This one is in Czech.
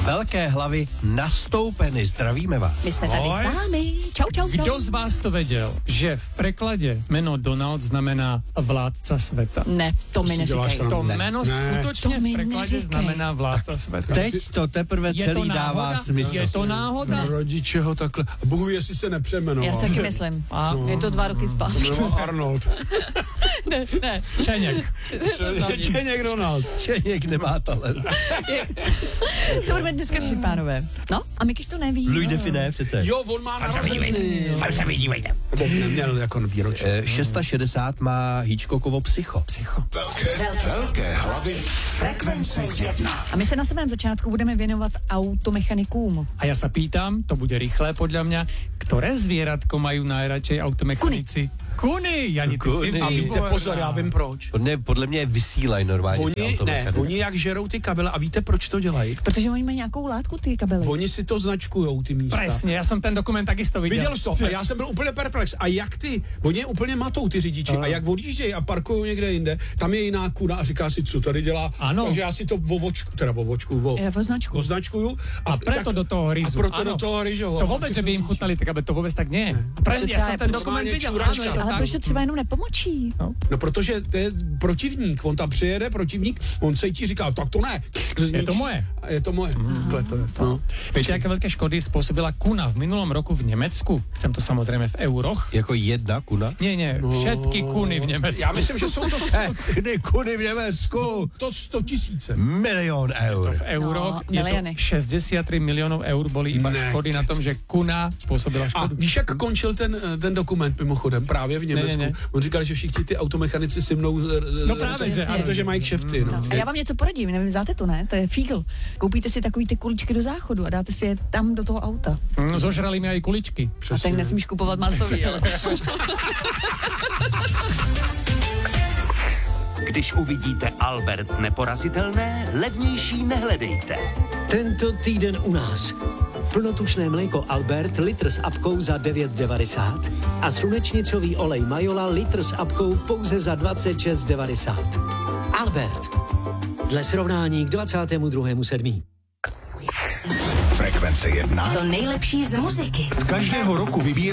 Velké hlavy nastoupeny, zdravíme vás. My jsme tady sami. Čau. Kdo z vás to věděl, že v překladě jméno Donald znamená vládca světa? Ne, to mi neříkej. To jméno skutečně To mi v překladě neříkej. znamená vládca světa. Teď to teprve celý dává smysl. Je to náhoda? Rodiče ho takhle. Bohu, jestli se nepřejmenoval. Já se taky myslím. Je to 2 roky zpátky. Arnold. Ne. Čeněk. Čeněk Donald. Čeněk nemá talent. To budeme dneska řešit, pánové. No, a Mikyš to neví. Louis Define přece. Jo, on má narozeniny. Se vidívejte. Bob neměl jako výročí. 660 má Hitchcockovo Psycho. Velké hlavy. Frekvence 1. A my se na samém začátku budeme věnovat automechanikům. A já se pýtam, to bude rychlé podle mě, které zvířatko mají najradšej automechanici? Kuny. Jani, ty Kuny. si A víte, pozor, já vím proč. Podle mě vysílají normálně. Oni jak žerou ty kabele a víte, proč to dělají? Protože oni mají nějakou látku, ty kabely. Oni si to značkujou, ty místa. Presně, já jsem ten dokument takisto viděl. Viděl jsi to? A já jsem byl úplně perplex. A jak oni úplně matou ty řidiči. A jak odjíždějí a parkují někde jinde, tam je jiná kuna a říká si, co tady dělá. Ano. Takže já si to označkuju. A proto do toho ryzu. do toho ryžou. To vůbec, že by jim chutnali, tak aby to vůbec tak nie. Presně, já jsem ten dokument viděl. Ale proč to třeba jenom nepomočí? No, protože to je protivník. On tam přijede, on se ti říká, tak to ne. Je to moje. Je to moje. No. Víte, jaké velké škody způsobila kuna v minulém roku v Německu? Chcem to samozřejmě v euroch. Jako jedna kuna? Ne, všetky kuny v Německu. Já myslím, že jsou to Všechny kuny v Německu. to 100 000. 1 000 000 eur. V euroch je to miliony. 63 milionů eur byly iba škody na tom, že kuna způsobila A škodu. víš, jak končil ten dokument mimochodem právě v Německu? Ne. On říkal, že všichni ty automechanici si mnou No právě, že ano. protože mají kšefty. No. A já vám něco poradím, nevím, znáte to, ne? To je fígl. Koupíte si takový ty kuličky do záchodu a dáte si je tam do toho auta. Zožrali mi aj kuličky. A tak nesmíš kupovat masový, ale... Když uvidíte Albert neporazitelné, levnější nehledejte. Tento týden u nás. Plnotučné mléko Albert, litr s apkou za 9,90 a slunečnicový olej Majola, litr s apkou pouze za 26,90. Albert. Dle srovnání k 22.7. Frekvence 1. To nejlepší z muziky. Z každého roku vybírá